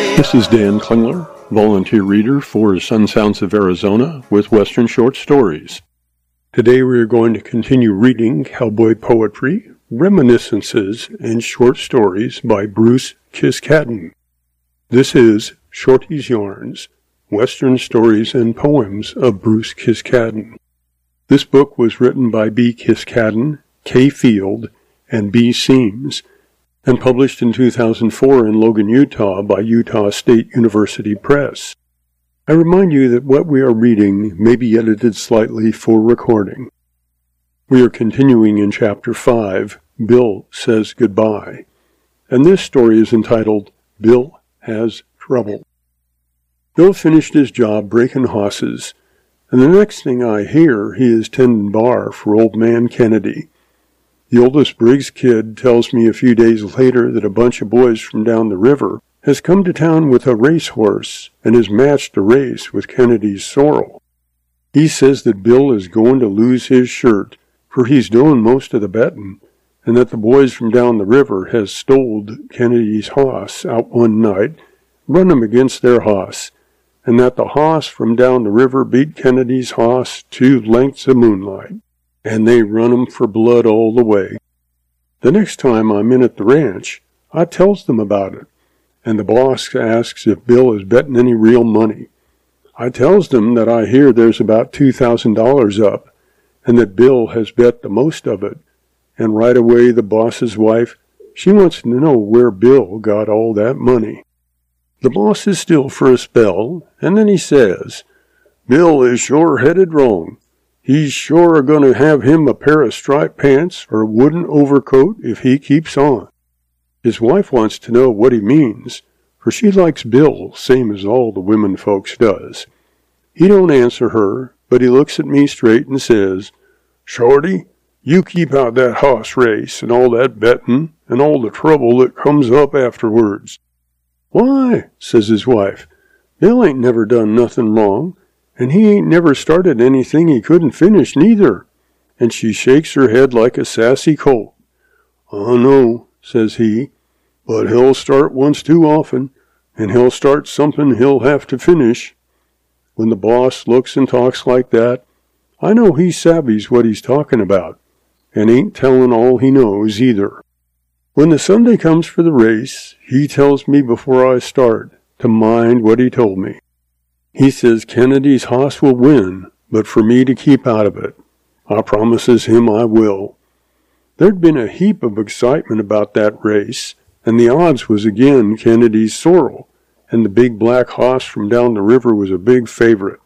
This is Dan Klingler, volunteer reader for Sun Sounds of Arizona with Western Short Stories. Today we are going to continue reading cowboy poetry, reminiscences, and short stories by Bruce Kiskadden. This is Shorty's Yarns, Western Stories and Poems of Bruce Kiskadden. This book was written by B. Kiskadden, K. Field, and B. Seams, and published in 2004 in Logan, Utah by Utah State University Press. I remind you that what we are reading may be edited slightly for recording. We are continuing in Chapter 5, Bill Says Goodbye, and this story is entitled Bill Has Trouble. Bill finished his job breaking hosses, and the next thing I hear, he is tending bar for old man Kennedy. The oldest Briggs kid tells me a few days later that a bunch of boys from down the river has come to town with a racehorse and has matched a race with Kennedy's sorrel. He says that Bill is going to lose his shirt, for he's doing most of the betting, and that the boys from down the river has stole Kennedy's hoss out one night, run him against their hoss, and that the hoss from down the river beat Kennedy's hoss 2 lengths of moonlight, and they run 'em for blood all the way. The next time I'm in at the ranch, I tells them about it, and the boss asks if Bill is betting any real money. I tells them that I hear there's about $2,000 up, and that Bill has bet the most of it, and right away the boss's wife, she wants to know where Bill got all that money. The boss is still for a spell, and then he says, "Bill is sure headed wrong. He's sure going to have him a pair of striped pants or a wooden overcoat if he keeps on." His wife wants to know what he means, for she likes Bill same as all the women folks does. He don't answer her, but he looks at me straight and says, "Shorty, you keep out that hoss race and all that betting and all the trouble that comes up afterwards." "Why?" says his wife. "Bill ain't never done nothing wrong, and he ain't never started anything he couldn't finish neither." And she shakes her head like a sassy colt. "I know," says he, "but he'll start once too often, and he'll start something he'll have to finish." When the boss looks and talks like that, I know he savvies what he's talking about, and ain't telling all he knows either. When the Sunday comes for the race, he tells me before I start to mind what he told me. He says Kennedy's hoss will win, but for me to keep out of it. I promises him I will. There'd been a heap of excitement about that race, and the odds was again Kennedy's sorrel, and the big black hoss from down the river was a big favorite.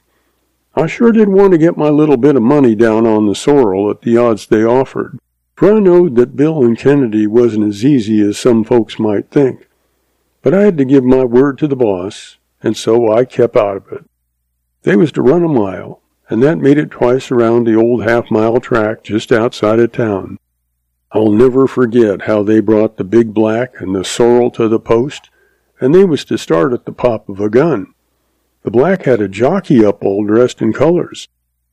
I sure did want to get my little bit of money down on the sorrel at the odds they offered, for I knowed that Bill and Kennedy wasn't as easy as some folks might think. But I had to give my word to the boss, and so I kept out of it. They was to run a mile, and that made it twice around the old half-mile track just outside of town. I'll never forget how they brought the big black and the sorrel to the post, and they was to start at the pop of a gun. The black had a jockey up all dressed in colors.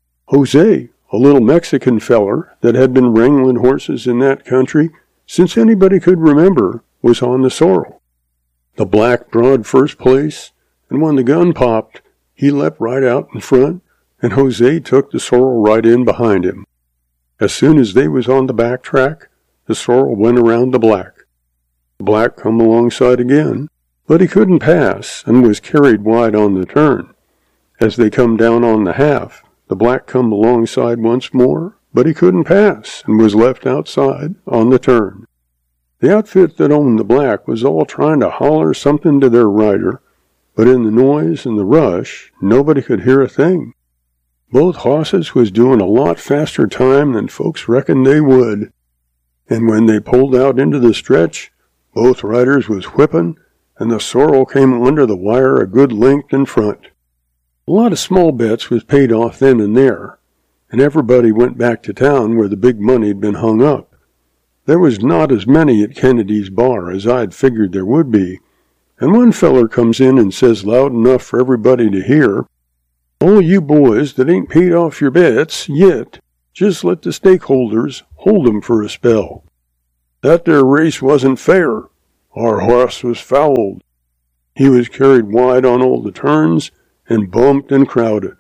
Jose, a little Mexican feller that had been wrangling horses in that country since anybody could remember, was on the sorrel. The black drawed first place, and when the gun popped, he leapt right out in front, and Jose took the sorrel right in behind him. As soon as they was on the back track, the sorrel went around the black. The black come alongside again, but he couldn't pass, and was carried wide on the turn. As they come down on the half, the black come alongside once more, but he couldn't pass, and was left outside on the turn. The outfit that owned the black was all trying to holler something to their rider, but in the noise and the rush, nobody could hear a thing. Both hosses was doing a lot faster time than folks reckoned they would, and when they pulled out into the stretch, both riders was whipping, and the sorrel came under the wire a good length in front. A lot of small bets was paid off then and there, and everybody went back to town where the big money'd been hung up. There was not as many at Kennedy's bar as I'd figured there would be, and one feller comes in and says loud enough for everybody to hear, "All you boys that ain't paid off your bets yet, just let the stakeholders hold 'em for a spell. That there race wasn't fair. Our hoss was fouled." He was carried wide on all the turns and bumped and crowded.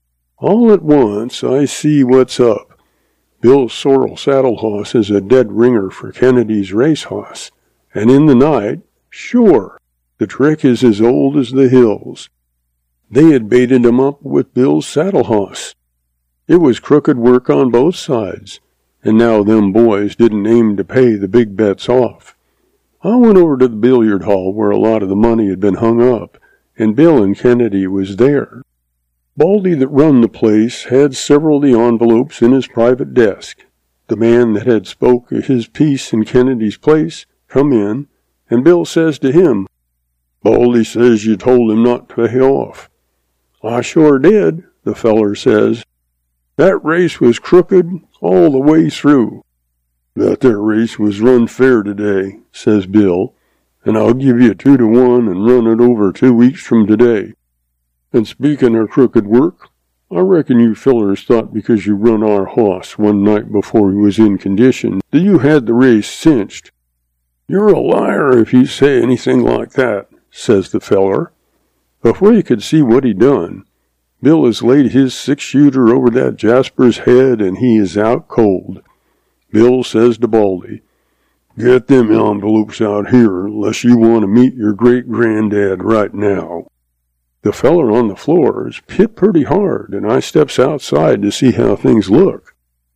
All at once I see what's up. Bill's sorrel saddle hoss is a dead ringer for Kennedy's race hoss, and in the night, sure, the trick is as old as the hills. They had baited him up with Bill's saddle hoss. It was crooked work on both sides, and now them boys didn't aim to pay the big bets off. I went over to the billiard hall where a lot of the money had been hung up, and Bill and Kennedy was there. Baldy that run the place had several of the envelopes in his private desk. The man that had spoke his piece in Kennedy's place come in, and Bill says to him, "Baldy says you told him not to pay off." "I sure did," the feller says. "That race was crooked all the way through." "That there race was run fair today," says Bill, "and I'll give you 2-to-1 and run it over 2 weeks from today. And speaking of crooked work, I reckon you fellers thought because you run our hoss one night before he was in condition that you had the race cinched." "You're a liar if you say anything like that," says the feller. Before you could see what he done, Bill has laid his 6-shooter over that Jasper's head and he is out cold. Bill says to Baldy, "Get them envelopes out here unless you want to meet your great-granddad right now." The feller on the floor is hit pretty hard, and I steps outside to see how things look.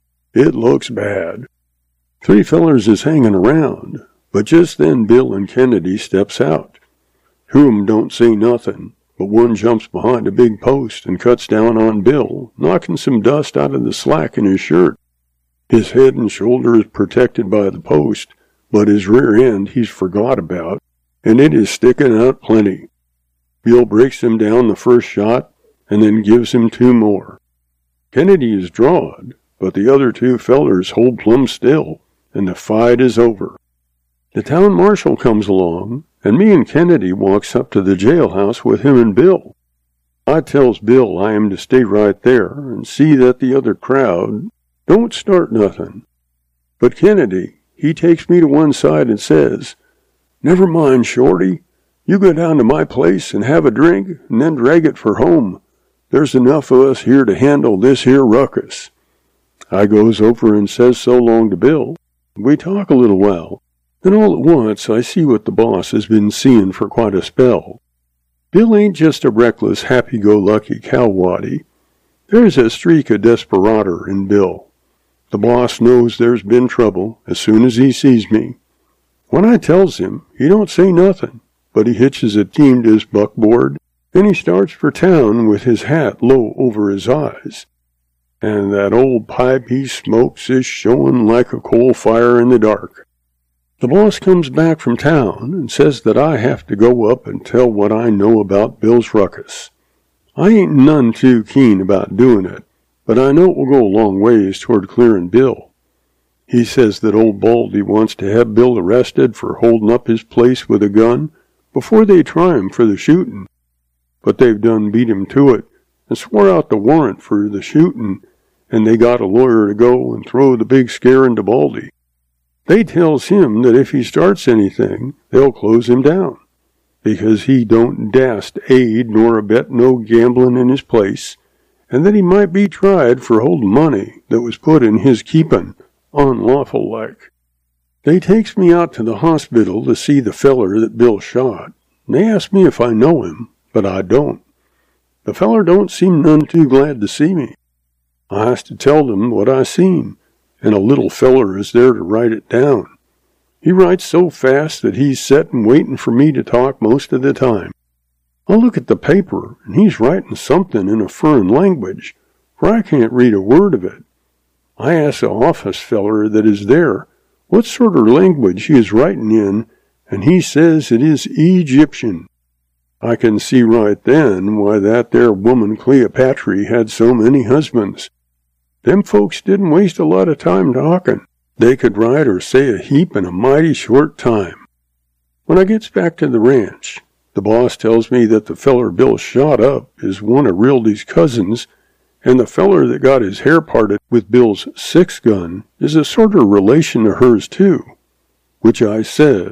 It looks bad. 3 fellers is hanging around, but just then Bill and Kennedy steps out. 2 of 'em don't say nothing, but one jumps behind a big post and cuts down on Bill, knocking some dust out of the slack in his shirt. His head and shoulder is protected by the post, but his rear end he's forgot about, and it is sticking out plenty. Bill breaks him down the first shot, and then gives him 2 more. Kennedy is drawed, but the other 2 fellers hold plumb still, and the fight is over. The town marshal comes along, and me and Kennedy walks up to the jailhouse with him and Bill. I tells Bill I am to stay right there and see that the other crowd don't start nothing. But Kennedy, he takes me to one side and says, "Never mind, Shorty. You go down to my place and have a drink and then drag it for home. There's enough of us here to handle this here ruckus." I goes over and says so long to Bill. We talk a little while. Then all at once I see what the boss has been seeing for quite a spell. Bill ain't just a reckless, happy-go-lucky cowwaddy. There's a streak of desperader in Bill. The boss knows there's been trouble as soon as he sees me. When I tells him, he don't say nothing, but he hitches a team to his buckboard, and he starts for town with his hat low over his eyes. And that old pipe he smokes is showing like a coal fire in the dark. The boss comes back from town and says that I have to go up and tell what I know about Bill's ruckus. I ain't none too keen about doing it, but I know it will go a long ways toward clearing Bill. He says that old Baldy wants to have Bill arrested for holding up his place with a gun before they try him for the shooting. But they've done beat him to it and swore out the warrant for the shooting, and they got a lawyer to go and throw the big scare into Baldy. They tells him that if he starts anything, they'll close him down, because he don't dast aid nor abet no gambling in his place, and that he might be tried for holding money that was put in his keeping, unlawful like. They takes me out to the hospital to see the feller that Bill shot. They ask me if I know him, but I don't. The feller don't seem none too glad to see me. I has to tell them what I seen, and a little feller is there to write it down. He writes so fast that he's settin' waiting for me to talk most of the time. I look at the paper, and he's writing something in a furrin language, for I can't read a word of it. I ask the office feller that is there what sort of language he is writing in, and he says it is Egyptian. I can see right then why that there woman Cleopatra had so many husbands. Them folks didn't waste a lot of time talking. They could write or say a heap in a mighty short time. When I gets back to the ranch, the boss tells me that the feller Bill shot up is one of Rildy's cousins, and the feller that got his hair parted with Bill's 6 gun is a sort of relation of hers too, which I says,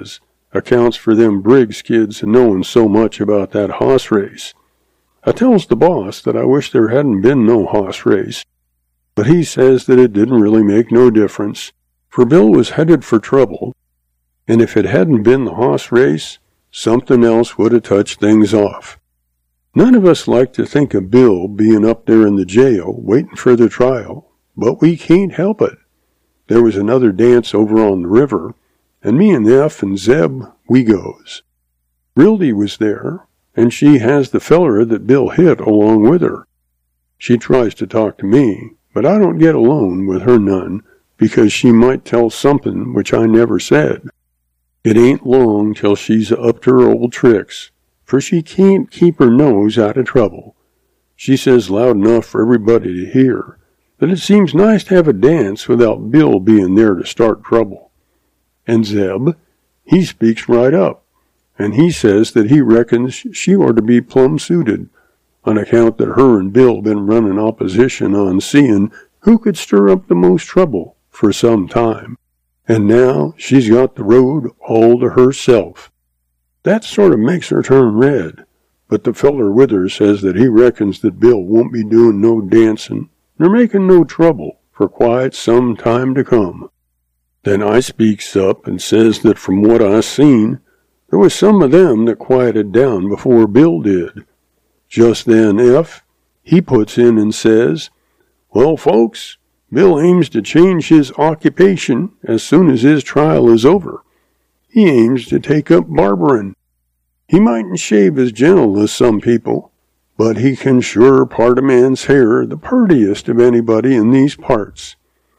accounts for them Briggs kids knowing so much about that hoss race. I tells the boss that I wish there hadn't been no hoss race, but he says that it didn't really make no difference, for Bill was headed for trouble, and if it hadn't been the hoss race, something else would have touched things off. None of us like to think of Bill being up there in the jail waiting for the trial, but we can't help it. There was another dance over on the river, and me and F and Zeb, we goes. Rildy was there, and she has the feller that Bill hit along with her. She tries to talk to me, but I don't get alone with her none, because she might tell something which I never said. It ain't long till she's up to her old tricks, for she can't keep her nose out of trouble. She says loud enough for everybody to hear that it seems nice to have a dance without Bill being there to start trouble. And Zeb, he speaks right up, and he says that he reckons she ought to be plumb suited, on account that her and Bill been running opposition on seeing who could stir up the most trouble for some time, and now she's got the road all to herself. That sort of makes her turn red, but the feller with her says that he reckons that Bill won't be doing no dancing nor making no trouble for quite some time to come. Then I speaks up and says that from what I seen, there was some of them that quieted down before Bill did. Just then F, he puts in and says, "Well, folks, Bill aims to change his occupation as soon as his trial is over. He aims to take up barbering. He mightn't shave as gentle as some people, but he can sure part a man's hair the purtiest of anybody in these parts."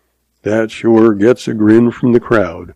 That sure gets a grin from the crowd.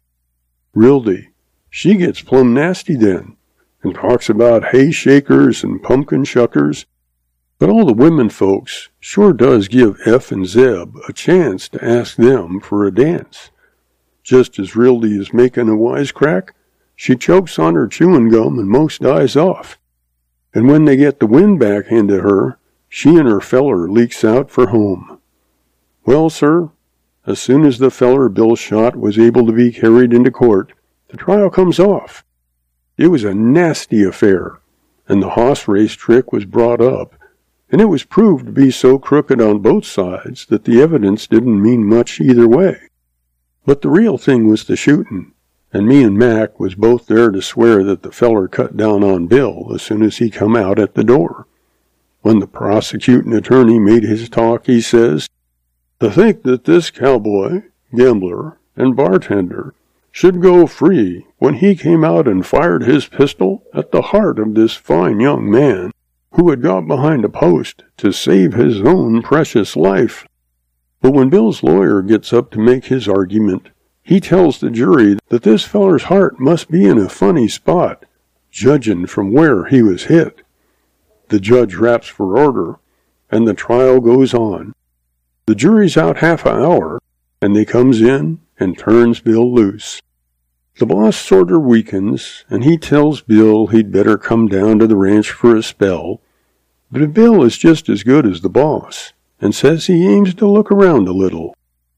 Rildy, she gets plumb nasty then, and talks about hay shakers and pumpkin shuckers, but all the women folks sure does give F and Zeb a chance to ask them for a dance. Just as Rildy is making a wisecrack, she chokes on her chewing gum and most dies off. And when they get the wind back into her, she and her feller leaks out for home. Well, sir, as soon as the feller Bill shot was able to be carried into court, the trial comes off. It was a nasty affair, and the hoss race trick was brought up, and it was proved to be so crooked on both sides that the evidence didn't mean much either way. But the real thing was the shooting, and me and Mac was both there to swear that the feller cut down on Bill as soon as he come out at the door. When the prosecuting attorney made his talk, he says, "To think that this cowboy, gambler, and bartender should go free when he came out and fired his pistol at the heart of this fine young man who had got behind a post to save his own precious life." But when Bill's lawyer gets up to make his argument, he tells the jury that this feller's heart must be in a funny spot, judging from where he was hit. The judge raps for order, and the trial goes on. The jury's out half an hour, and they comes in and turns Bill loose. The boss sorter weakens, and he tells Bill he'd better come down to the ranch for a spell, but Bill is just as good as the boss, and says he aims to look around a little.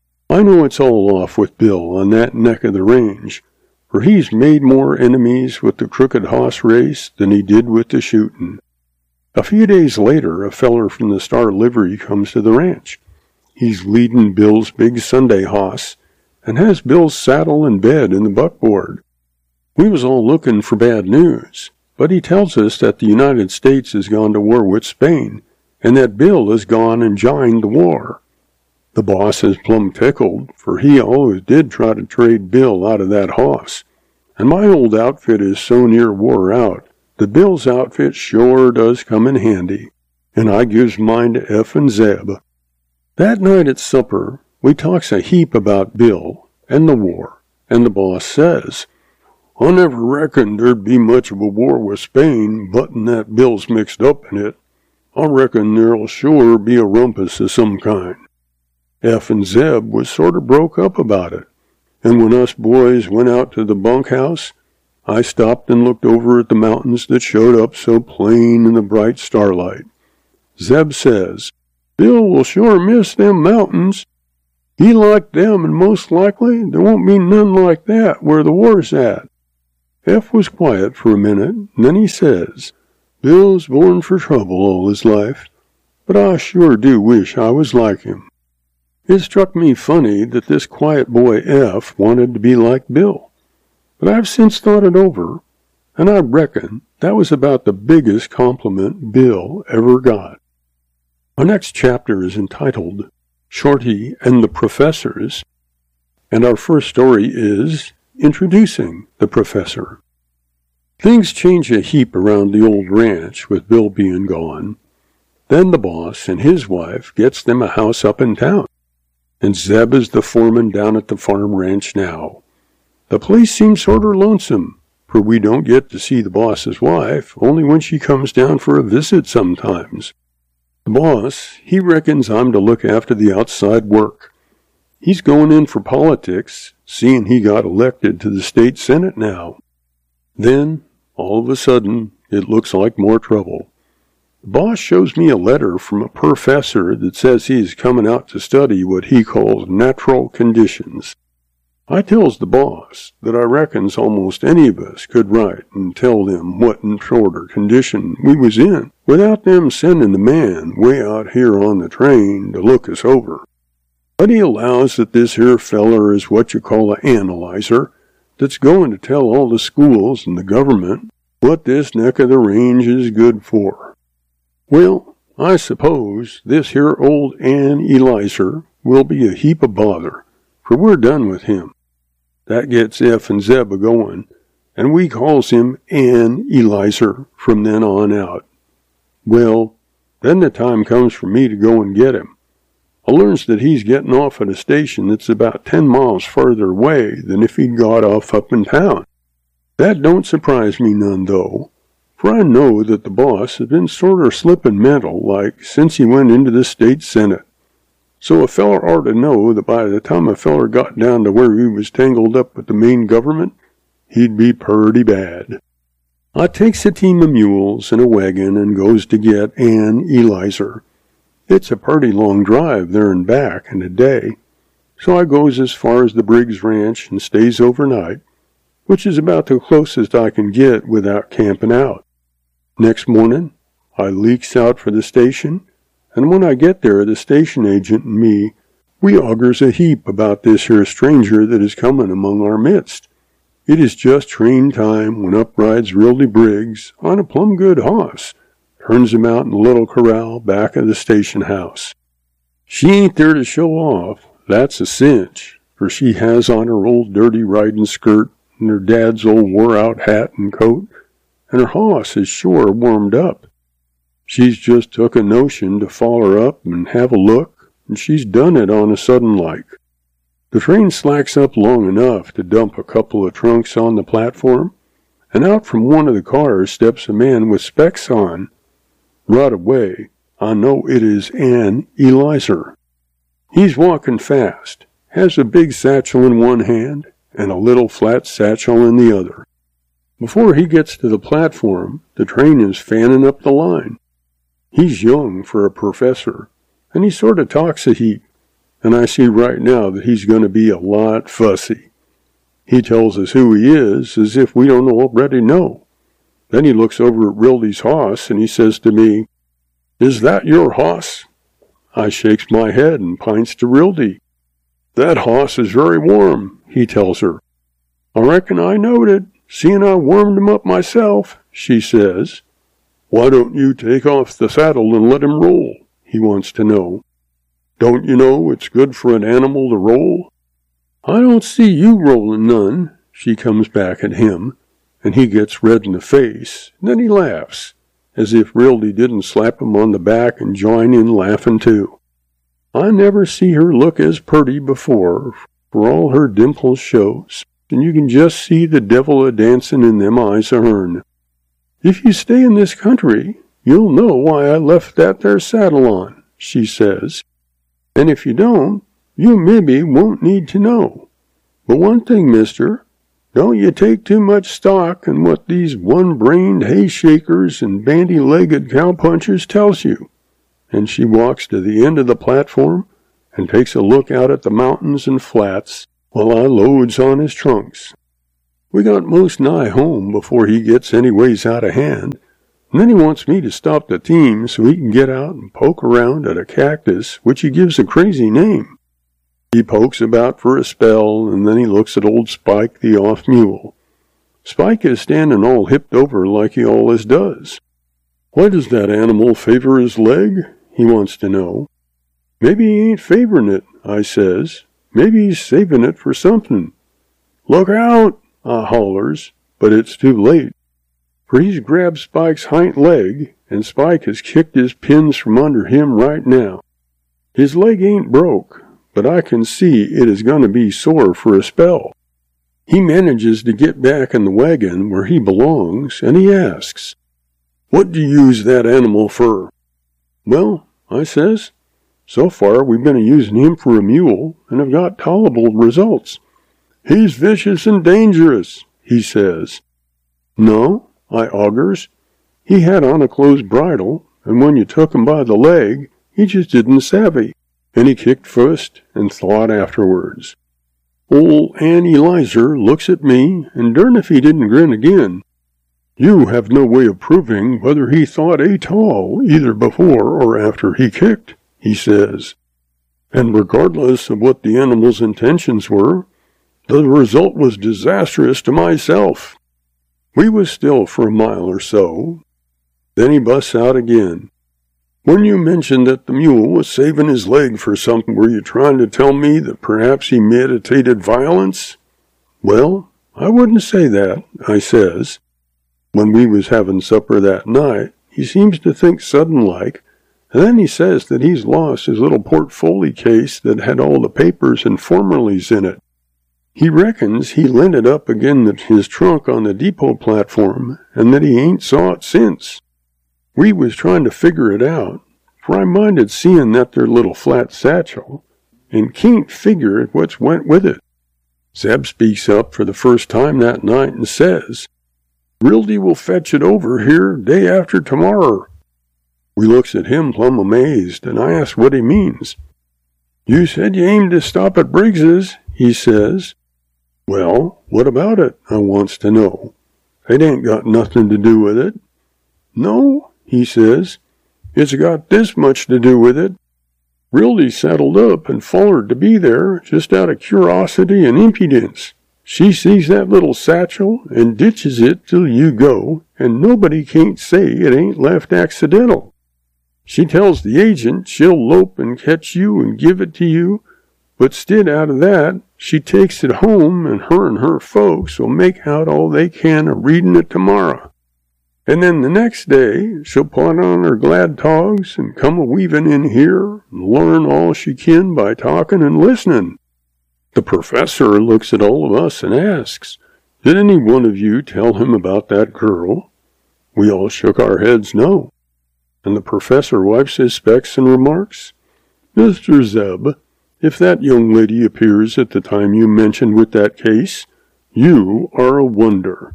I know it's all off with Bill on that neck of the range, for he's made more enemies with the crooked hoss race than he did with the shooting. A few days later, a feller from the Star Livery comes to the ranch. He's leading Bill's big Sunday hoss, and has Bill's saddle and bed in the buckboard. We was all looking for bad news, but he tells us that the United States has gone to war with Spain, and that Bill has gone and joined the war. The boss is plumb tickled, for he always did try to trade Bill out of that hoss, and my old outfit is so near wore out that Bill's outfit sure does come in handy, and I gives mine to F and Zeb. That night at supper, we talks a heap about Bill and the war, and the boss says, "I never reckoned there'd be much of a war with Spain, buttin' that Bill's mixed up in it. I reckon there'll sure be a rumpus of some kind." F and Zeb was sort of broke up about it, and when us boys went out to the bunkhouse, I stopped and looked over at the mountains that showed up so plain in the bright starlight. Zeb says, "Bill will sure miss them mountains. He liked them, and most likely there won't be none like that where the war's at." F was quiet for a minute, and then he says, "Bill's born for trouble all his life, but I sure do wish I was like him." It struck me funny that this quiet boy F wanted to be like Bill, but I've since thought it over, and I reckon that was about the biggest compliment Bill ever got. Our next chapter is entitled Shorty and the Professors, and our first story is Introducing the Professor. Things change a heap around the old ranch with Bill being gone. Then the boss and his wife gets them a house up in town, and Zeb is the foreman down at the farm ranch now. The place seems sorter lonesome, for we don't get to see the boss's wife, only when she comes down for a visit sometimes. The boss, he reckons I'm to look after the outside work. He's going in for politics, seeing he got elected to the state senate now. Then, all of a sudden, it looks like more trouble. The boss shows me a letter from a professor that says he is coming out to study what he calls natural conditions. I tells the boss that I reckons almost any of us could write and tell them what sort of condition we was in without them sending the man way out here on the train to look us over. But he allows that this here feller is what you call an analyzer that's going to tell all the schools and the government what this neck of the range is good for. Well, I suppose this here old analyzer will be a heap of bother, for we're done with him. That gets F and Zeb a-going, and we calls him analyzer from then on out. Well, then the time comes for me to go and get him. I learns that he's getting off at a station that's about 10 miles farther away than if he'd got off up in town. That don't surprise me none, though, for I know that the boss has been sorter slippin' mental like since he went into the state senate. So a feller ought to know that by the time a feller got down to where he was tangled up with the main government, he'd be purty bad. I takes a team of mules and a wagon and goes to get analyzer. It's a purty long drive there and back in a day, so I goes as far as the Briggs Ranch and stays overnight, which is about the closest I can get without camping out. Next morning, I leaks out for the station, and when I get there, the station agent and me, we augers a heap about this here stranger that is coming among our midst. It is just train time when up rides Rildy Briggs on a plumb good hoss, turns him out in the little corral back of the station house. She ain't there to show off, that's a cinch, for she has on her old dirty riding skirt and her dad's old wore-out hat and coat, and her hoss is sure warmed up. She's just took a notion to foller up and have a look, and she's done it on a sudden like. The train slacks up long enough to dump a couple of trunks on the platform, and out from one of the cars steps a man with specs on. Right away, I know it is analyzer. He's walking fast, has a big satchel in one hand and a little flat satchel in the other. Before he gets to the platform, the train is fanning up the line. He's young for a professor, and he sort of talks a heap, and I see right now that he's going to be a lot fussy. He tells us who he is as if we don't already know. Then he looks over at Rildy's hoss and he says to me, "Is that your hoss?" I shakes my head and pints to Rildy. "That hoss is very warm," he tells her. "I reckon I knowed it, seeing I warmed him up myself," she says. "Why don't you take off the saddle and let him roll?" he wants to know. "Don't you know it's good for an animal to roll?" "I don't see you rolling none," she comes back at him, and he gets red in the face, and then he laughs, as if Rildy didn't slap him on the back and join in laughing too. I never see her look as purty before, for all her dimples shows, and you can just see the devil a-dancing in them eyes of hern. "If you stay in this country, you'll know why I left that there saddle on," she says. "And if you don't, you maybe won't need to know. But one thing, mister, don't you take too much stock in what these one-brained hay-shakers and bandy-legged cowpunchers tells you." And she walks to the end of the platform and takes a look out at the mountains and flats while I loads on his trunks. We got most nigh home before he gets any ways out of hand, and then he wants me to stop the team so he can get out and poke around at a cactus which he gives a crazy name. He pokes about for a spell, and then he looks at old Spike, the off mule. Spike is standing all hipped over like he always does. Why does that animal favor his leg? He wants to know. Maybe he ain't favoring it, I says. Maybe he's saving it for something. Look out, I hollers, but it's too late. For he's grabbed Spike's hind leg, and Spike has kicked his pins from under him right now. His leg ain't broke, but I can see it is going to be sore for a spell. He manages to get back in the wagon where he belongs, and he asks, "What do you use that animal for?" "Well," I says, "so far we've been using him for a mule, and have got tolerable results." "He's vicious and dangerous," he says. "No," I augurs. "He had on a closed bridle, and when you took him by the leg, he just didn't savvy, and he kicked first and thought afterwards." Old Ann Elizer looks at me, and darn if he didn't grin again. "You have no way of proving whether he thought at all, either before or after he kicked," he says. "And regardless of what the animal's intentions were, the result was disastrous to myself." We was still for a mile or so. Then he busts out again. "When you mentioned that the mule was saving his leg for something, were you trying to tell me that perhaps he meditated violence?" "Well, I wouldn't say that," I says. "When we was having supper that night, he seems to think sudden-like, and then he says that he's lost his little portfolio case that had all the papers and formalities in it. He reckons he lent it up agin his trunk on the depot platform, and that he ain't saw it since. We was trying to figure it out, for I minded seeing that there little flat satchel, and can't figure it what's went with it." Zeb speaks up for the first time that night and says, "Rildy will fetch it over here day after tomorrow." We looks at him plumb amazed, and I ask what he means. "You said you aimed to stop at Briggs's," he says. "Well, what about it?" I wants to know. "It ain't got nothing to do with it." "No," he says, "it's got this much to do with it. Rildy saddled up and follered to be there just out of curiosity and impudence. She sees that little satchel and ditches it till you go, and nobody can't say it ain't left accidental. She tells the agent she'll lope and catch you and give it to you, but 'stead out of that, she takes it home, and her folks will make out all they can of reading it tomorrow. And then the next day, she'll put on her glad togs and come a-weaving in here and learn all she can by talking and listening." The professor looks at all of us and asks, "Did any one of you tell him about that girl?" We all shook our heads no. And the professor wipes his specs and remarks, "Mr. Zeb, if that young lady appears at the time you mentioned with that case, you are a wonder."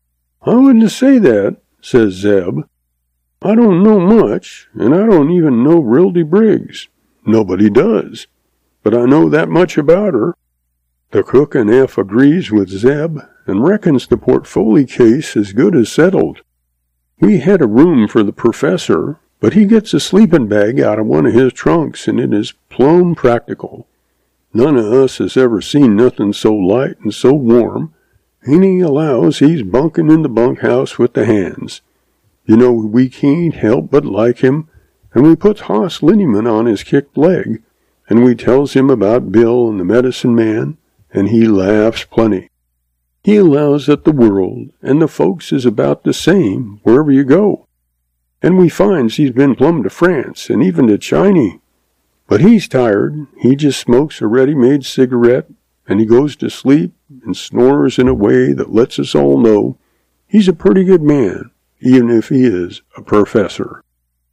"I wouldn't say that," says Zeb. "I don't know much, and I don't even know Rildy Briggs. Nobody does. But I know that much about her." The cook and F agrees with Zeb, and reckons the portfolio case as good as settled. We had a room for the professor, but he gets a sleeping bag out of one of his trunks, and it is plumb practical. None of us has ever seen nothing so light and so warm, and he allows he's bunking in the bunkhouse with the hands. You know, we can't help but like him, and we puts Hoss Linneman on his kicked leg, and we tells him about Bill and the medicine man, and he laughs plenty. He allows that the world and the folks is about the same wherever you go. And we finds he's been plumb to France and even to Chiny. But he's tired. He just smokes a ready-made cigarette, and he goes to sleep and snores in a way that lets us all know he's a pretty good man, even if he is a professor.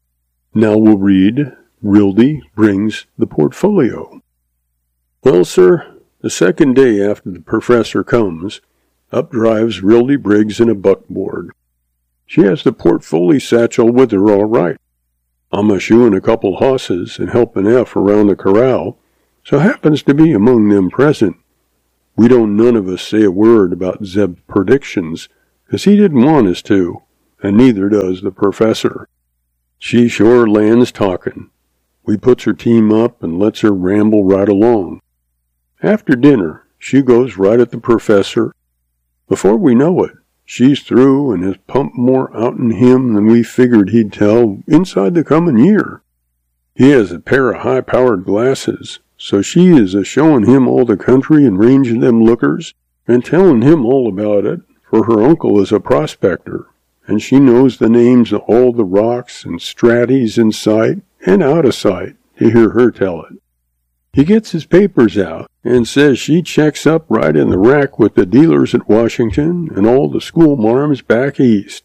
Now we'll read Rildy Brings the Portfolio. Well, sir, the second day after the professor comes, up drives Rildy Briggs in a buckboard. She has the portfolio satchel with her all right. I'm a-shoeing a couple hosses and helping F around the corral, so happens to be among them present. We don't none of us say a word about Zeb's predictions, 'cause he didn't want us to, and neither does the professor. She sure lands talking. We puts her team up and lets her ramble right along. After dinner, she goes right at the professor. Before we know it, she's through and has pumped more out'n him than we figured he'd tell inside the coming year. He has a pair of high-powered glasses, so she is a-showing him all the country and range of them lookers, and telling him all about it, for her uncle is a prospector, and she knows the names of all the rocks and straties in sight and out of sight to hear her tell it. He gets his papers out and says she checks up right in the rack with the dealers at Washington and all the schoolmarms back east.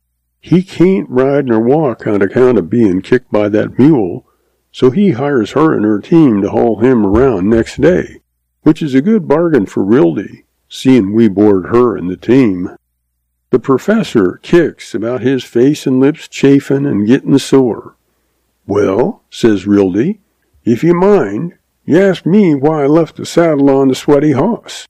He can't ride nor walk on account of being kicked by that mule, so he hires her and her team to haul him around next day, which is a good bargain for Rildy, seeing we board her and the team. The professor kicks about his face and lips chafing and getting sore. "Well," says Rildy, "if you mind, you asked me why I left the saddle on the sweaty hoss.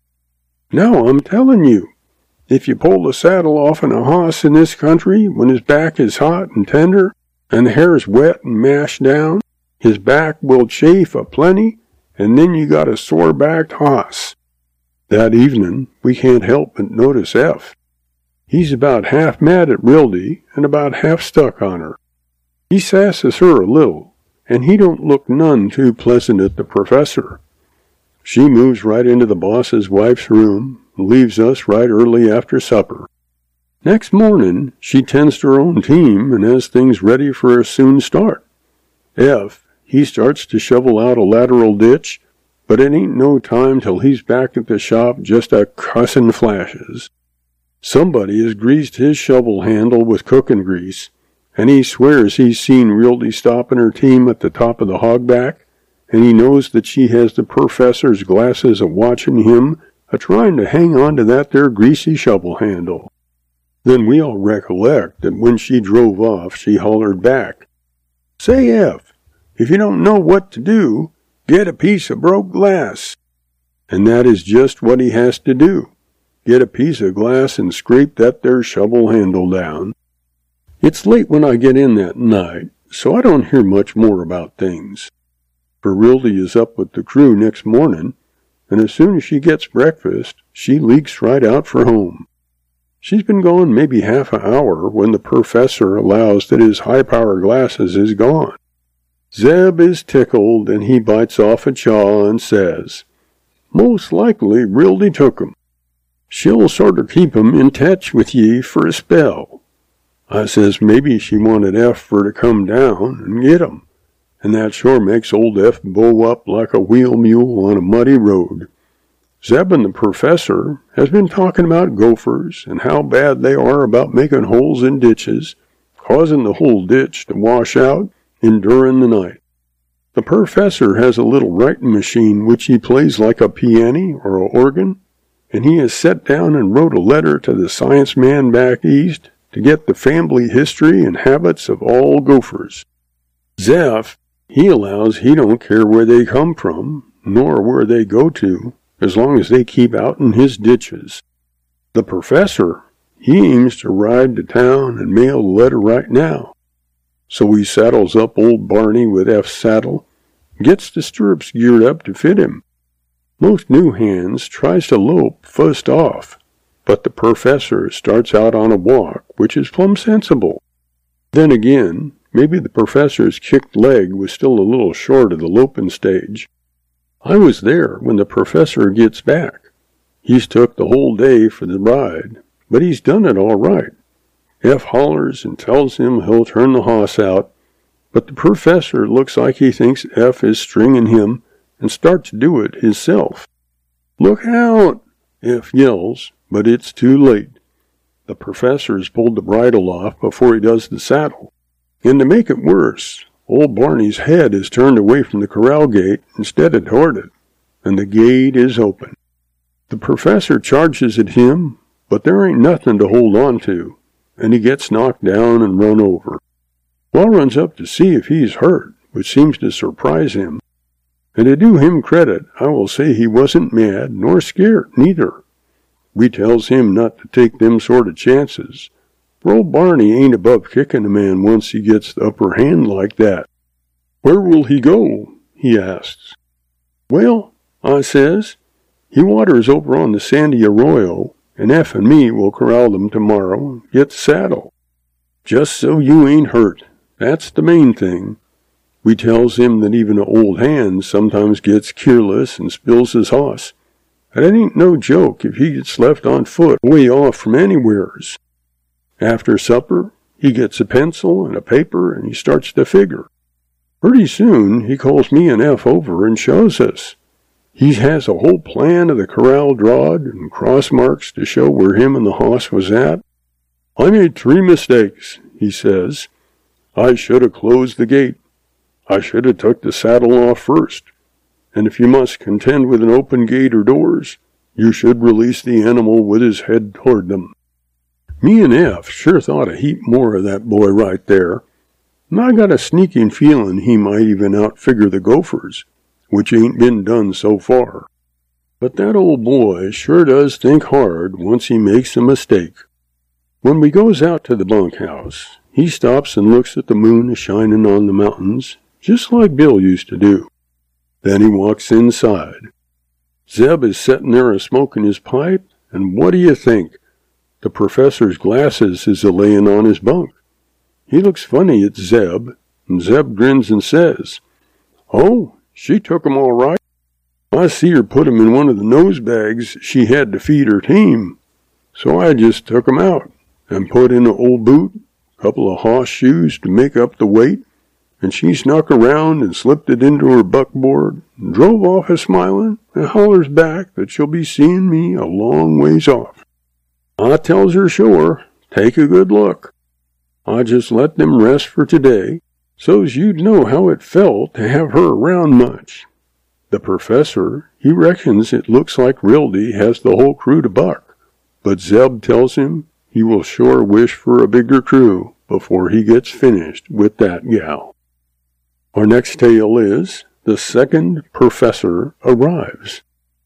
Now I'm telling you, if you pull the saddle off on a hoss in this country when his back is hot and tender, and the hair's wet and mashed down, his back will chafe a plenty, and then you got a sore-backed hoss." That evening, we can't help but notice Eph. He's about half mad at Rildy and about half stuck on her. He sasses her a little, and he don't look none too pleasant at the professor. She moves right into the boss's wife's room and leaves us right early after supper. Next morning, she tends to her own team and has things ready for a soon start. Eph, he starts to shovel out a lateral ditch, but it ain't no time till he's back at the shop just a cussin' flashes. Somebody has greased his shovel handle with cooking grease, and he swears he's seen Rildy stopping her team at the top of the hogback, and he knows that she has the professor's glasses a-watching him a-trying to hang on to that there greasy shovel handle. Then we all recollect that when she drove off, she hollered back, "Say, Eph, if you don't know what to do, get a piece of broke glass." And that is just what he has to do. Get a piece of glass and scrape that there shovel handle down. It's late when I get in that night, so I don't hear much more about things. For Rildy is up with the crew next morning, and as soon as she gets breakfast, she leaks right out for home. She's been gone maybe half an hour when the professor allows that his high-power glasses is gone. Zeb is tickled, and he bites off a chaw and says, "Most likely Rildy took 'em. She'll sorter keep 'em in tech with ye for a spell." I says maybe she wanted Eph for to come down and get 'em, and that sure makes old Eph bow up like a wheel mule on a muddy road. Zeb and the professor has been talking about gophers and how bad they are about making holes in ditches, causing the whole ditch to wash out, enduring the night. The professor has a little writing machine which he plays like a piano or a organ, and he has set down and wrote a letter to the science man back east to get the family history and habits of all gophers. Zeph, he allows he don't care where they come from, nor where they go to, as long as they keep out in his ditches. The professor, he aims to ride to town and mail the letter right now. So he saddles up old Barney with Eph's saddle, gets the stirrups geared up to fit him. Most new hands tries to lope first off, but the professor starts out on a walk, which is plumb sensible. Then again, maybe the professor's kicked leg was still a little short of the loping stage. I was there when the professor gets back. He's took the whole day for the ride, but he's done it all right. Eph hollers and tells him he'll turn the hoss out, but the professor looks like he thinks Eph is stringing him and starts to do it himself. "Look out!" Eph yells, but it's too late. The professor's pulled the bridle off before he does the saddle. And to make it worse, old Barney's head is turned away from the corral gate instead of toward it, and the gate is open. The professor charges at him, but there ain't nothing to hold on to, and he gets knocked down and run over. Wall runs up to see if he's hurt, which seems to surprise him. And to do him credit, I will say he wasn't mad nor scared neither. We tells him not to take them sort of chances, for old Barney ain't above kicking a man once he gets the upper hand like that. Where will he go? He asks. Well, I says, he waters over on the Sandy Arroyo, and F and me will corral them tomorrow and get the saddle. Just so you ain't hurt. That's the main thing. We tells him that even an old hand sometimes gets careless and spills his hoss. And it ain't no joke if he gets left on foot way off from anywheres. After supper, he gets a pencil and a paper and he starts to figure. Pretty soon, he calls me and F over and shows us. He has a whole plan of the corral drawed and cross marks to show where him and the hoss was at. I made 3 mistakes, he says. I should have closed the gate. I should have took the saddle off first. And if you must contend with an open gate or doors, you should release the animal with his head toward them. Me and F sure thought a heap more of that boy right there. And I got a sneaking feeling he might even outfigure the Gophers, which ain't been done so far. But that old boy sure does think hard once he makes a mistake. When we goes out to the bunkhouse, he stops and looks at the moon a-shining on the mountains, just like Bill used to do. Then he walks inside. Zeb is setting there a-smoking his pipe, and what do you think? The professor's glasses is a-layin' on his bunk. He looks funny at Zeb, and Zeb grins and says, "Oh, she took 'em all right. I see her put 'em in one of the nose bags she had to feed her team. So I just took 'em out, and put in an old boot, a couple of hoss shoes to make up the weight, and she snuck around and slipped it into her buckboard, and drove off a-smilin', and hollers back that she'll be seeing me a long ways off. I tells her sure, take a good look. I just let them rest for today, so's you'd know how it felt to have her around much. The professor, he reckons it looks like Rildy has the whole crew to buck, but Zeb tells him he will sure wish for a bigger crew before he gets finished with that gal." Our next tale is The Second Professor Arrives.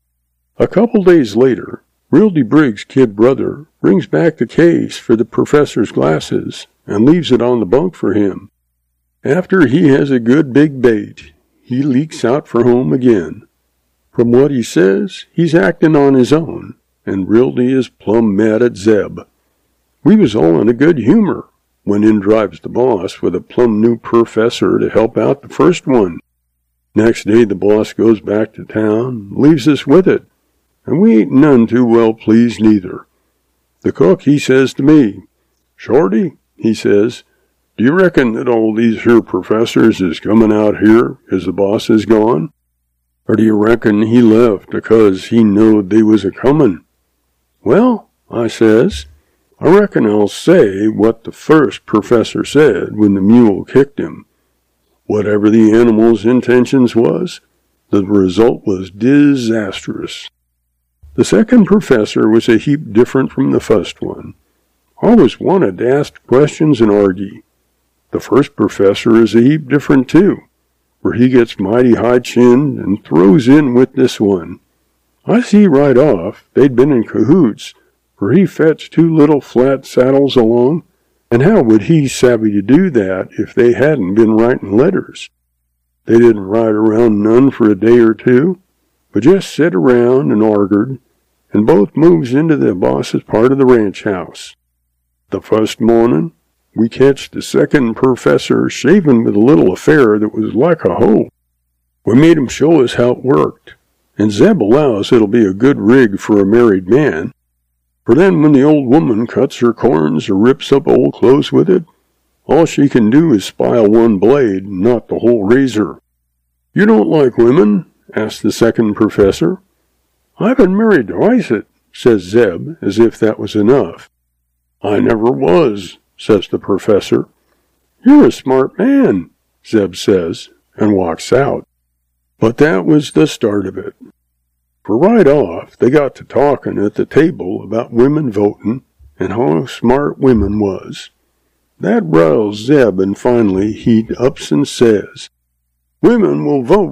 A couple days later, Rildy Briggs' kid brother brings back the case for the professor's glasses and leaves it on the bunk for him. After he has a good big bait, he leaks out for home again. From what he says, he's acting on his own, and Rildy is plumb mad at Zeb. We was all in a good humor when in drives the boss with a plumb new professor to help out the first one. Next day the boss goes back to town, leaves us with it, and we ain't none too well pleased neither. The cook, he says to me, "Shorty," he says, "do you reckon that all these here professors is coming out here 'cause the boss is gone? Or do you reckon he left because he knowed they was a-comin'?" "Well," I says, "I reckon I'll say what the first professor said when the mule kicked him. Whatever the animal's intentions was, the result was disastrous. The second professor was a heap different from the first one. Always wanted to ask questions and argue. The first professor is a heap different too, where he gets mighty high-chinned and throws in with this one. I see right off they'd been in cahoots, for he fetched 2 little flat saddles along, and how would he savvy to do that if they hadn't been writing letters? They didn't ride around none for a day or two, but just sit around and argued, and both moves into the boss's part of the ranch house. The first morning, we catched the second professor shaving with a little affair that was like a hoe. We made him show us how it worked, and Zeb allows it'll be a good rig for a married man. For then when the old woman cuts her corns or rips up old clothes with it, all she can do is spile one blade, not the whole razor. "You don't like women?" asked the second professor. "I've been married twice," says Zeb, as if that was enough. "I never was," says the professor. "You're a smart man," Zeb says, and walks out. But that was the start of it. For right off, they got to talking at the table about women voting and how smart women was. That riles Zeb, and finally he ups and says, "Women will vote,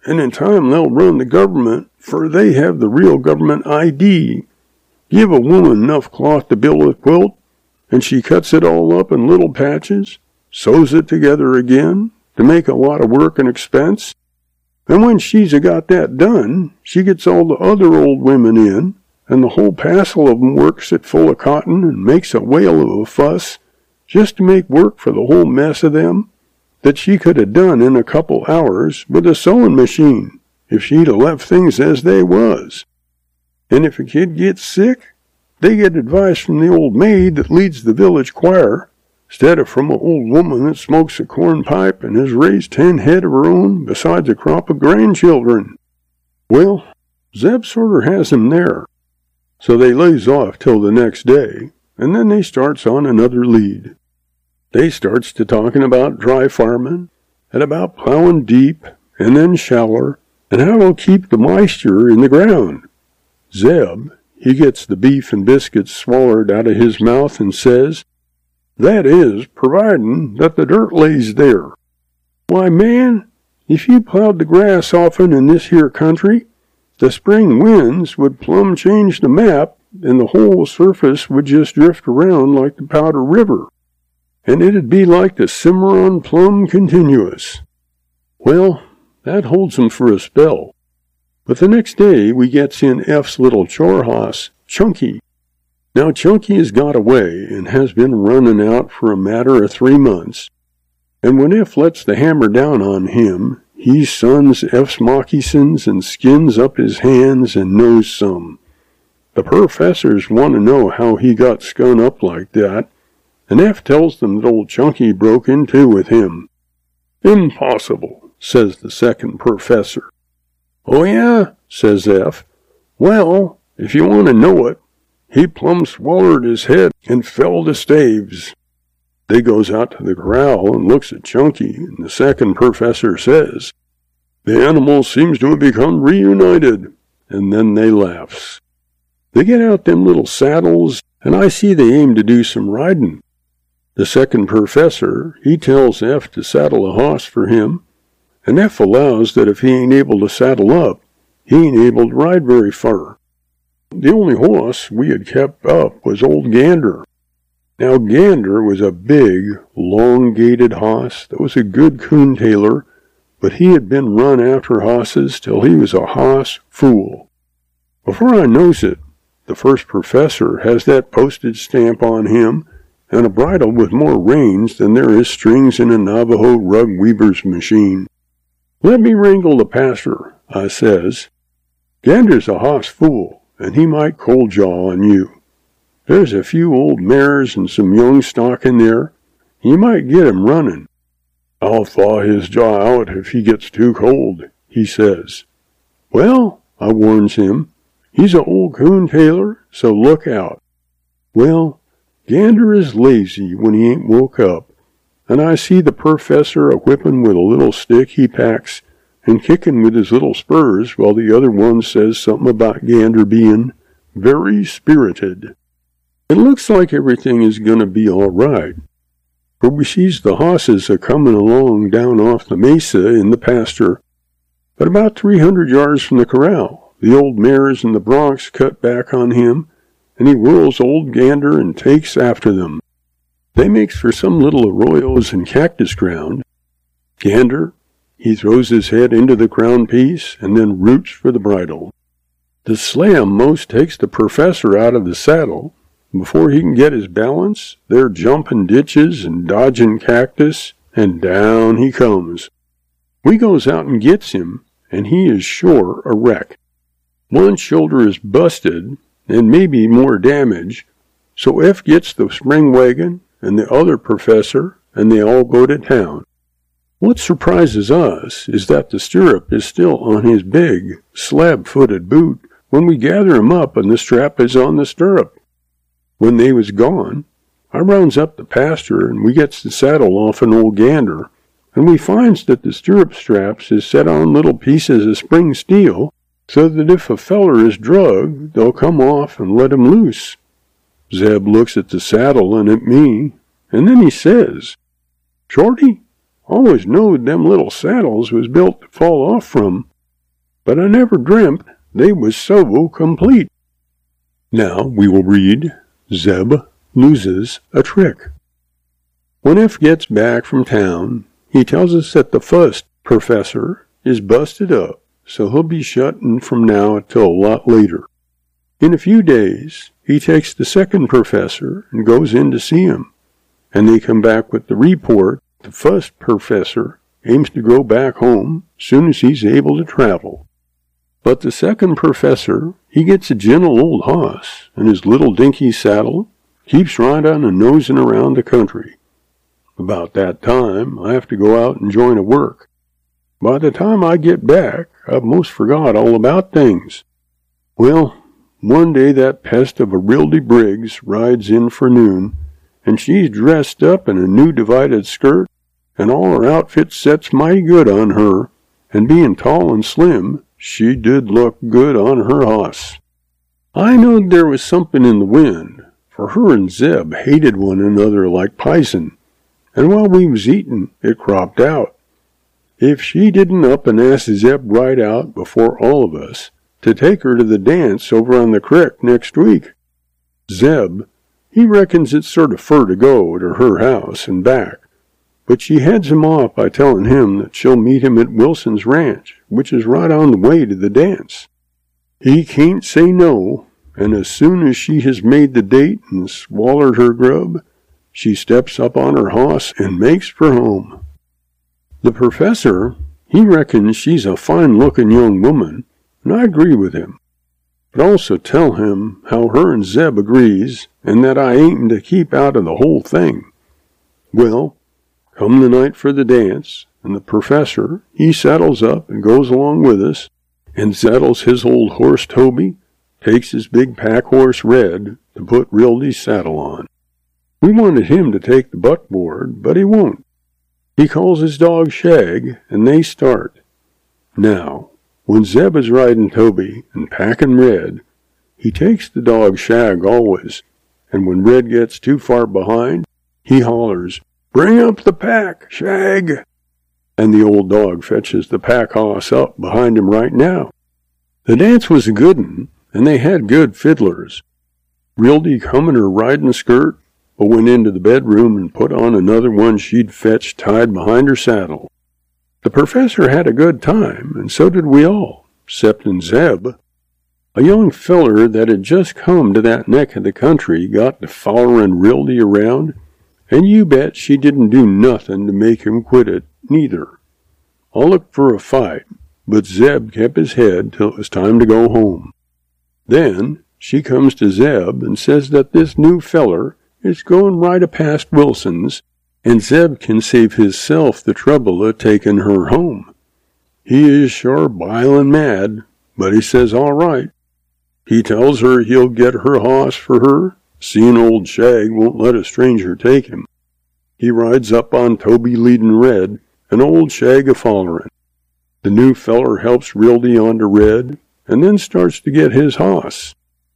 and in time they'll run the government, for they have the real government ID. Give a woman enough cloth to build a quilt, and she cuts it all up in little patches, sews it together again, to make a lot of work and expense. And when she's got that done, she gets all the other old women in, and the whole passel of 'em works it full of cotton and makes a whale of a fuss, just to make work for the whole mess of them, that she could have done in a couple hours with a sewing machine, if she'd have left things as they was. And if a kid gets sick, they get advice from the old maid that leads the village choir, instead of from an old woman that smokes a corn pipe and has raised 10 head of her own, besides a crop of grandchildren. Well, Zeb sorter has him there. So they lays off till the next day, and then they starts on another lead. They starts to talking about dry farming, and about plowing deep, and then shallower, and how to keep the moisture in the ground. Zeb, he gets the beef and biscuits swallered out of his mouth and says, "That is, providin' that the dirt lays there. Why, man, if you plowed the grass often in this here country, the spring winds would plumb change the map, and the whole surface would just drift around like the Powder River, and it'd be like the Cimarron plumb continuous." Well, that holds 'em for a spell. But the next day we gets in F's little chore hoss, Chunky. Now Chunky has got away and has been running out for a matter of 3 months. And when F lets the hammer down on him, he suns F's moccasins and skins up his hands and knows some. The professors want to know how he got skun up like that, and F tells them that old Chunky broke in two with him. "Impossible," says the second professor. "Oh yeah," says F. "Well, if you want to know it, he plumb swallered his head and fell to staves." They goes out to the corral and looks at Chunky, and the second professor says, "The animal seems to have become reunited," and then they laughs. They get out them little saddles, and I see they aim to do some riding. The second professor, he tells F to saddle a hoss for him, and F allows that if he ain't able to saddle up, he ain't able to ride very far. The only horse we had kept up was old Gander. Now Gander was a big, long-gaited hoss that was a good coon tailer, but he had been run after hosses till he was a hoss fool. Before I knows it, the first professor has that postage stamp on him and a bridle with more reins than there is strings in a Navajo rug weaver's machine. "Let me wrangle the pastor," I says. "Gander's a hoss fool, and he might cold jaw on you. There's a few old mares and some young stock in there. You might get him running." "I'll thaw his jaw out if he gets too cold," he says. "Well," I warns him, "he's a old coon tailer, so look out." Well, Gander is lazy when he ain't woke up, and I see the professor a-whipping with a little stick he packs and kicking with his little spurs while the other one says something about Gander being very spirited. It looks like everything is going to be all right, for we sees the hosses a-coming along down off the mesa in the pasture, but about 300 yards from the corral, the old mares and the broncs cut back on him, and he whirls old Gander and takes after them. They makes for some little arroyos and cactus ground. Gander, he throws his head into the crown piece and then roots for the bridle. The slam most takes the professor out of the saddle. Before he can get his balance, they're jumping ditches and dodging cactus, and down he comes. We goes out and gets him, and he is sure a wreck. One shoulder is busted, and maybe more damage, so F gets the spring wagon and the other professor, and they all go to town. What surprises us is that the stirrup is still on his big, slab-footed boot when we gather him up and the strap is on the stirrup. When they was gone, I rounds up the pasture and we gets the saddle off an old Gander, and we finds that the stirrup straps is set on little pieces of spring steel, so that if a feller is drugged, they'll come off and let him loose. Zeb looks at the saddle and at me, and then he says, "Shorty, always knowed them little saddles was built to fall off from, but I never dreamt they was so complete. Now we will read Zeb Loses a Trick. When F gets back from town, he tells us that the first professor is busted up, so he'll be shut in from now until a lot later. In a few days, he takes the second professor and goes in to see him, and they come back with the report the first professor aims to go back home soon as he's able to travel. But the second professor, he gets a gentle old hoss, and his little dinky saddle keeps right on a nosing around the country. About that time, I have to go out and join a work. By the time I get back, I've most forgot all about things. Well, one day that pest of a Rildy Briggs rides in for noon, and she's dressed up in a new divided skirt, and all her outfit sets mighty good on her, and being tall and slim, she did look good on her hoss. I knowed there was something in the wind, for her and Zeb hated one another like pison, and while we was eatin', it cropped out. If she didn't up and ask Zeb right out before all of us to take her to the dance over on the crick next week. Zeb, he reckons it's sort of fur to go to her house and back, but she heads him off by telling him that she'll meet him at Wilson's ranch, which is right on the way to the dance. He can't say no, and as soon as she has made the date and swallered her grub, she steps up on her hoss and makes for home. The professor, he reckons she's a fine-looking young woman, and I agree with him, but also tell him how her and Zeb agrees, and that I ain't to keep out of the whole thing. Well, come the night for the dance, and the professor, he saddles up and goes along with us, and saddles his old horse Toby, takes his big pack horse Red to put Rildy's saddle on. We wanted him to take the buckboard, but he won't. He calls his dog Shag, and they start. Now, when Zeb is riding Toby and packing Red, he takes the dog Shag always, and when Red gets too far behind, he hollers, "Bring up the pack, Shag!" And the old dog fetches the pack hoss up behind him right now. The dance was a good one, and they had good fiddlers. Rildy come in her riding skirt, but went into the bedroom and put on another one she'd fetched tied behind her saddle. The professor had a good time, and so did we all, excepting Zeb. A young feller that had just come to that neck of the country got to follerin' Rildy around, and you bet she didn't do nothing to make him quit it, neither. I looked for a fight, but Zeb kept his head till it was time to go home. Then she comes to Zeb and says that this new feller is going right a-past Wilson's, and Zeb can save hisself the trouble of taking her home. He is sure bilin' mad, but he says all right. He tells her he'll get her hoss for her, seeing old Shag won't let a stranger take him. He rides up on Toby leadin' Red, and old Shag a-follerin'. The new feller helps Rildy onto Red, and then starts to get his hoss.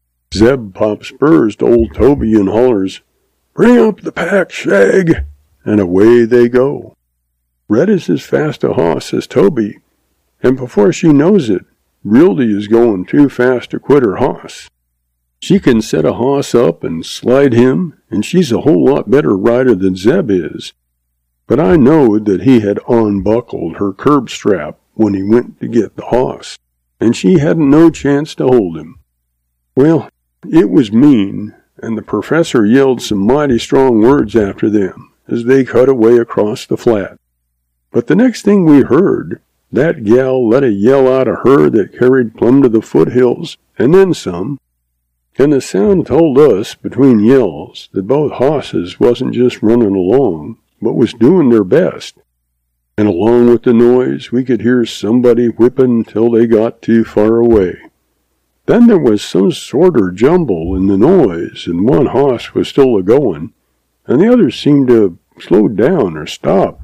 Zeb pops spurs to old Toby and hollers, "Bring up the pack, Shag!" And away they go. Red is as fast a hoss as Toby, and before she knows it, Rildy is going too fast to quit her hoss. She can set a hoss up and slide him, and she's a whole lot better rider than Zeb is. But I knowed that he had unbuckled her curb strap when he went to get the hoss, and she hadn't no chance to hold him. Well, it was mean, and the professor yelled some mighty strong words after them as they cut away across the flat. But the next thing we heard, that gal let a yell out of her that carried plumb to the foothills, and then some. And the sound told us, between yells, that both hosses wasn't just running along, but was doing their best. And along with the noise, we could hear somebody whipping till they got too far away. Then there was some sorter jumble in the noise, and one hoss was still a-goin', and the others seemed to have slowed down or stopped.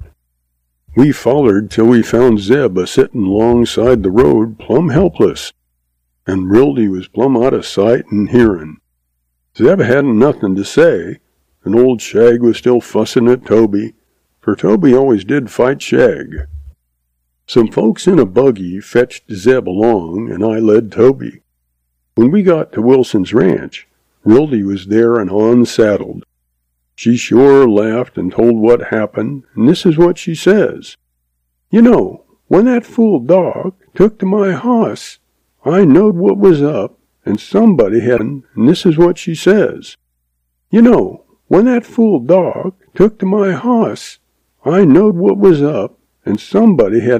We follered till we found Zeb a-sittin' alongside the road, plumb helpless, and Rildy was plumb out of sight and hearin'. Zeb hadn't nothing to say, and old Shag was still fussin' at Toby, for Toby always did fight Shag. Some folks in a buggy fetched Zeb along, and I led Toby. When we got to Wilson's ranch, Rildy was there and unsaddled. She sure laughed and told what happened, and this is what she says. "You know, when that fool dog took to my hoss, I knowed what was up, and somebody had, and this is what she says. You know, when that fool dog took to my hoss, I knowed what was up, and somebody had